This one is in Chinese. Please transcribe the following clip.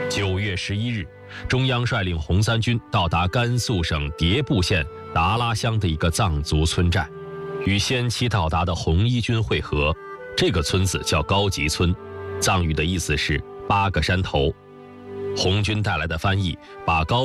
9月11日，中央率领红三军到达甘肃省迭部县达拉乡的一个藏族村寨，与先期到达的红一军会合。这个村子叫高集村，藏语的意思是8个山头。红军带来的翻译把高